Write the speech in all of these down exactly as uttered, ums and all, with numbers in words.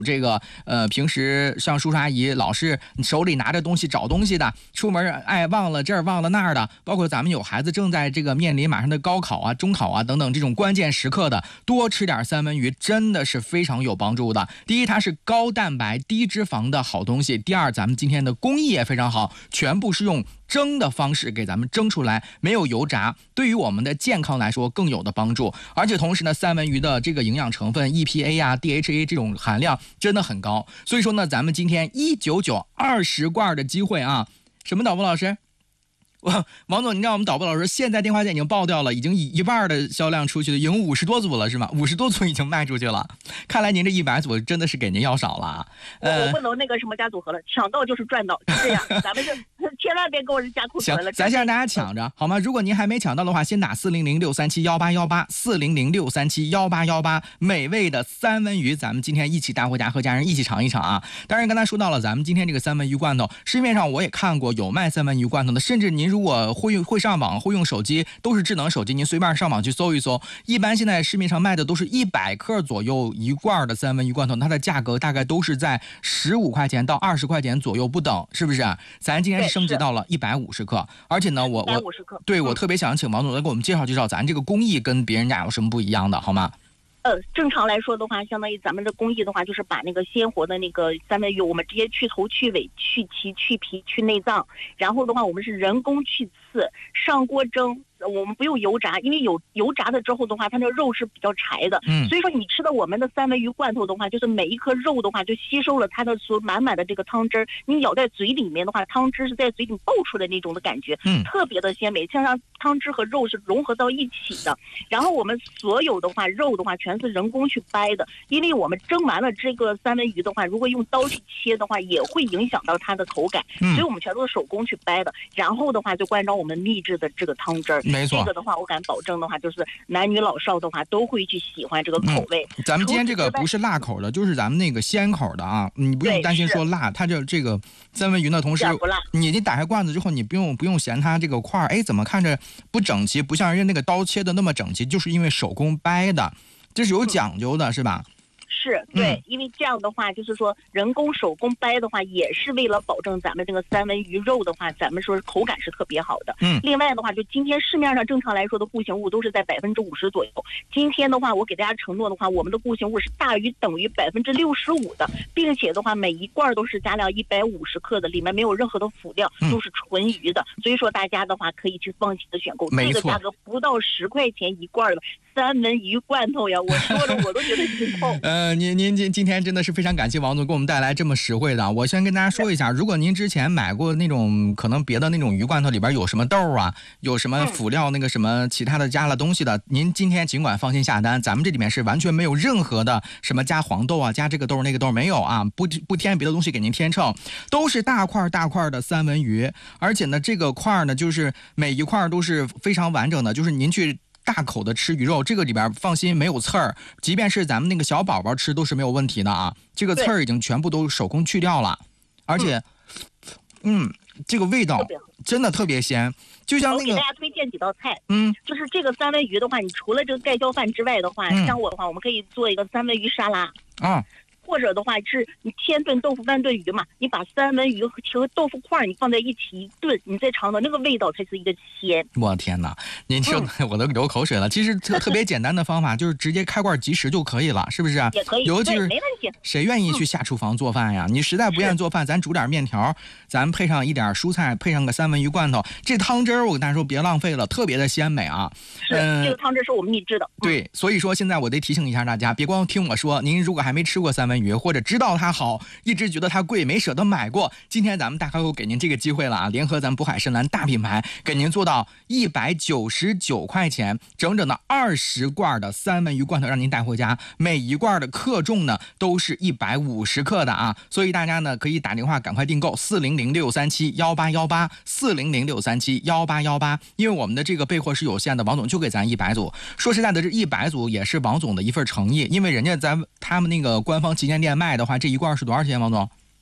这个呃，平时像叔叔阿姨老是手里拿着东西找东西的，出门爱忘了这儿忘了那儿的，包括咱们有孩子正在这个面临马上的高考啊、中考啊等等这种关键时刻的，多吃点三文鱼真的是非常有帮助的。第一，它是高蛋白、低脂肪的好东西；第二，咱们今天的工艺也非常好，全部是用蒸的方式给咱们蒸出来，没有油炸，对于我们的健康来说更有的帮助。而且同时呢，三文鱼的这个营养成分 E P A 啊、D H A 这种含量真的很高，所以说呢，咱们今天一九九二十罐的机会啊，什么导播老师？我王总，你知道我们导播老师现在电话线已经爆掉了，已经一一半的销量出去了，已经五十多组了是吗？五十多组已经卖出去了，看来您这一百组真的是给您要少了啊。 呃、我不能那个什么加组合了，抢到就是赚到，就这样，咱们就千万别给我加库存了。 行，咱先让大家抢着好吗？如果您还没抢到的话，先打四零零六三七幺八幺八四零零六三七幺八幺八，美味的三文鱼，咱们今天一起带回家，和家人一起尝一尝啊。当然刚才说到了，咱们今天这个三文鱼罐头，市面上我也看过有卖三文鱼罐头的，甚至您如果会用会上网会用手机，都是智能手机，您随便上网去搜一搜，一般现在市面上卖的都是一百克左右一罐的三文鱼罐头，它的价格大概都是在十五块钱到二十块钱左右不等，是不是？咱今天升级到了一百五十克，而且呢，我我对我特别想请王总来给我们介绍介绍咱这个工艺跟别人家有什么不一样的，好吗？ 呃，正常来说的话，相当于咱们的工艺的话，就是把那个鲜活的那个三文鱼，我们直接去头、去尾、去鳍、去皮、去内脏，然后的话，我们是人工去刺，上锅蒸。我们不用油炸，因为有油炸的之后的话，它那肉是比较柴的，嗯，所以说你吃的我们的三文鱼罐头的话，就是每一颗肉的话就吸收了它的所满满的这个汤汁儿，你咬在嘴里面的话，汤汁是在嘴里爆出来那种的感觉，嗯，特别的鲜美，像让汤汁和肉是融合到一起的。然后我们所有的话肉的话全是人工去掰的，因为我们蒸完了这个三文鱼的话，如果用刀去切的话，也会影响到它的口感，嗯，所以我们全都是手工去掰的。然后的话就关照我们秘制的这个汤汁儿。 没错， 这个的话，我敢保证的话，就是男女老少的话都会去喜欢这个口味。 嗯、咱们今天这个不是辣口的，就是咱们那个鲜口的啊，你不用担心说辣，它就这个三文鱼呢，同时你你打开罐子之后，你不用不用嫌它这个块儿，哎，怎么看着不整齐，不像人家那个刀切的那么整齐，就是因为手工掰的，这是有讲究的，嗯、是吧？ 是对、嗯，因为这样的话，就是说人工手工掰的话，也是为了保证咱们这个三文鱼肉的话，咱们说口感是特别好的。嗯，另外的话，就今天市面上正常来说的固形物都是在百分之五十左右。今天的话，我给大家承诺的话，我们的固形物是大于等于百分之六十五的，并且的话，每一罐都是加量一百五十克的，里面没有任何的辅料，都是纯鱼的。嗯、所以说大家的话可以去放心的选购，这个价格不到十块钱一罐的三文鱼罐头呀，我说着我都觉得心痛。 呃，您您今今天真的是非常感谢王总给我们带来这么实惠的。我先跟大家说一下，如果您之前买过那种可能别的那种鱼罐头里边有什么豆啊，有什么辅料那个什么其他的加了东西的，您今天尽管放心下单，咱们这里面是完全没有任何的什么加黄豆啊、加这个豆那个豆没有啊，不不添别的东西给您添秤，都是大块大块的三文鱼，而且呢这个块呢就是每一块都是非常完整的，就是您去大口的吃鱼肉，这个里边放心没有刺儿，即便是咱们那个小宝宝吃都是没有问题的啊。这个刺儿已经全部都手工去掉了，而且，嗯，嗯这个味道真的特别鲜，就像那个。 我给大家推荐几道菜，嗯，就是这个三文鱼的话，你除了这个盖浇饭之外的话，嗯、像我的话，我们可以做一个三文鱼沙拉啊。或者的话是你先炖豆腐半炖鱼嘛，你把三文鱼和豆腐块你放在一起一炖，你再尝到那个味道才是一个鲜。 我天哪，您说的我都流口水了。嗯、其实特特别简单的方法就是直接开罐即食就可以了，是不是？ 也可以， 尤其是没问题。 谁愿意去下厨房做饭呀？嗯、你实在不愿意做饭，咱煮点面条，咱配上一点蔬菜，配上个三文鱼罐头，这汤汁儿我跟大家说别浪费了，特别的鲜美啊。 是，嗯、这个汤汁是我们秘制的。 嗯、对，所以说现在我得提醒一下大家，别光听我说，您如果还没吃过三文鱼，或者知道它好，一直觉得它贵，没舍得买过。今天咱们大开口给您这个机会了啊！联合咱渤海深蓝大品牌，给您做到一百九十九块钱，整整的二十罐的三文鱼罐头让您带回家，每一罐的克重呢都是一百五十克的啊！所以大家呢可以打电话赶快订购四零零六三七幺八幺八四零零六三七幺八幺八，因为我们的这个备货是有限的，王总就给咱一百组。说实在的，这一百组也是王总的一份诚意，因为人家在他们那个官方旗舰店卖的话，这一罐是多少钱，王总？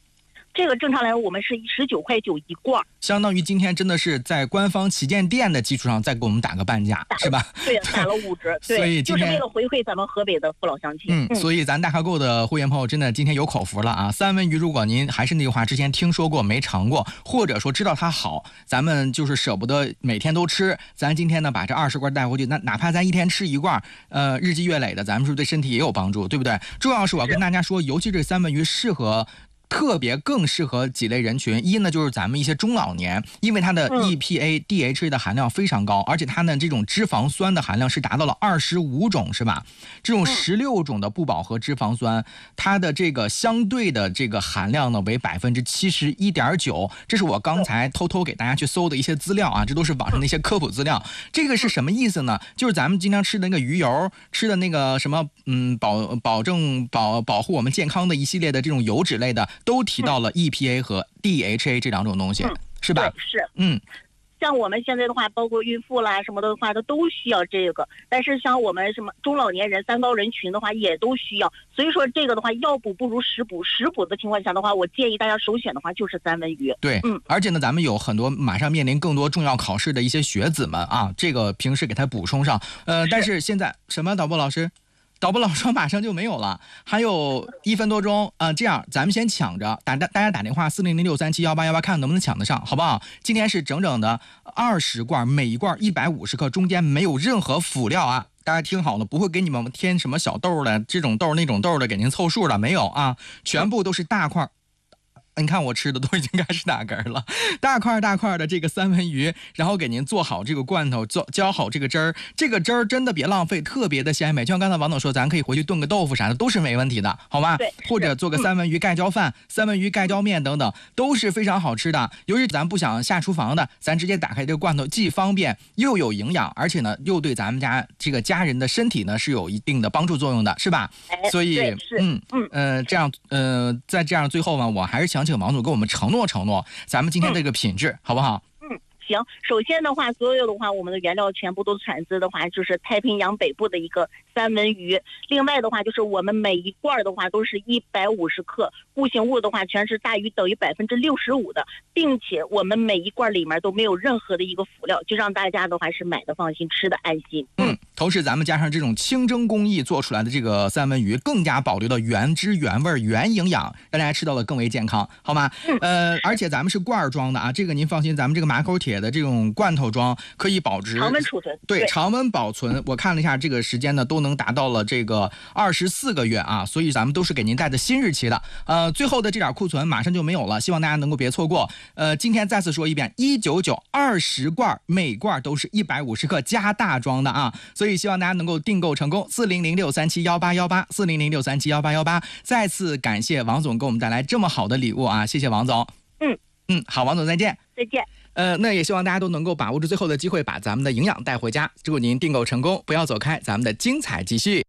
这个正常来说我们是十九块九一罐， 相当于今天真的是在官方旗舰店的基础上再给我们打个半价，是吧？ 对，打了五折，对， 所以今天就是为了回馈咱们河北的父老乡亲。 嗯，嗯所以咱大咖购的会员朋友真的今天有口福了啊！三文鱼，如果您还是那句话，之前听说过没尝过，或者说知道它好，咱们就是舍不得每天都吃，咱今天呢把这二十罐带回去，那哪怕咱一天吃一罐，呃，日积月累的，咱们是不是对身体也有帮助，对不对？重要是我要跟大家说，尤其这三文鱼适合。特别更适合几类人群，一呢就是咱们一些中老年，因为它的 E P A、D H A 的含量非常高，而且它的这种脂肪酸的含量是达到了二十五种，是吧？这种十六种的不饱和脂肪酸，它的这个相对的这个含量呢为百分之七十一点九，这是我刚才偷偷给大家去搜的一些资料啊，这都是网上的一些科普资料。这个是什么意思呢？就是咱们经常吃的那个鱼油，吃的那个什么，嗯，保保证保保护我们健康的一系列的这种油脂类的。都提到了 E P A 和 D H A 这两种东西， 嗯、 是吧？ 是， 嗯， 像我们现在的话，包括孕妇啦什么的话，都都需要这个。但是像我们什么中老年人、三高人群的话，也都需要。所以说这个的话，药补不如食补。食补的情况下的话，我建议大家首选的话就是三文鱼。 对，嗯，而且呢，咱们有很多马上面临更多重要考试的一些学子们啊，这个平时给他补充上。呃，但是现在什么导播老师？导播老说马上就没有了，还有一分多钟啊、呃！这样咱们先抢着打大大家打电话四零零六三七幺八幺八，看能不能抢得上，好不好？今天是整整的二十罐，每一罐一百五十克，中间没有任何辅料啊！大家听好了，不会给你们添什么小豆的，这种豆那种豆的给您凑数的，没有啊，全部都是大块。你看我吃的都已经开始打嗝了，大块大块的这个三文鱼，然后给您做好这个罐头，做浇好这个汁儿，这个汁儿真的别浪费，特别的鲜美。就像刚才王总说，咱可以回去炖个豆腐啥的，都是没问题的，好吧？ 对， 或者做个三文鱼盖浇饭、嗯、三文鱼盖浇面等等，都是非常好吃的。尤其咱不想下厨房的，咱直接打开这个罐头，既方便又有营养，而且呢又对咱们家这个家人的身体呢是有一定的帮助作用的，是吧？ 哎、 所以， 嗯嗯呃，这样呃，在这样最后呢，我还是想请王总给我们承诺承诺，咱们今天这个品质、嗯、好不好？ 嗯，行。首先的话，所有的话，我们的原料全部都产自的话，就是太平洋北部的一个三文鱼。另外的话，就是我们每一罐的话都是一百五十克，固形物的话全是大于等于百分之六十五的，并且我们每一罐里面都没有任何的一个辅料，就让大家的话是买的放心，吃的安心。 嗯，同时咱们加上这种清蒸工艺做出来的这个三文鱼，更加保留了原汁原味、原营养，让大家吃到的更为健康，好吗？呃，而且咱们是罐装的啊，这个您放心，咱们这个马口铁的这种罐头装可以保值常温储存， 对，常温保存。我看了一下这个时间呢，都能达到了这个二十四个月啊，所以咱们都是给您带的新日期的。呃，最后的这点库存马上就没有了，希望大家能够别错过。呃，今天再次说一遍，一九九二十罐，每罐都是一百五十克加大装的啊，所以希望大家能够订购成功。四零零六三七幺八幺八，四零零六三七幺八幺八。再次感谢王总给我们带来这么好的礼物啊，谢谢王总。 嗯嗯，好，王总再见。 再见。 呃，那也希望大家都能够把握住最后的机会，把咱们的营养带回家。祝您订购成功，不要走开，咱们的精彩继续。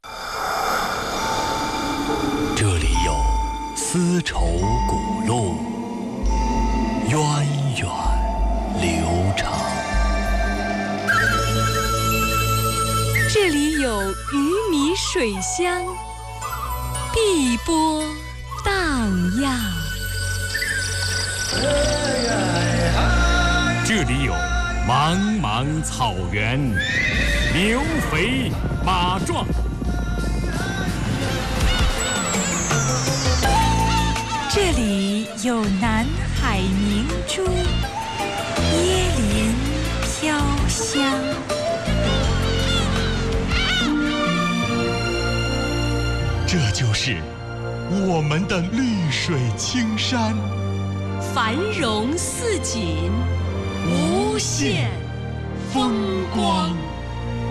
这里有丝绸古路，源远流长。 这里有鱼米水乡，碧波荡漾。 这里有茫茫草原，牛肥马壮。 这里有南海明珠，椰林飘香。 这就是我们的绿水青山， 繁荣似锦，无限风光。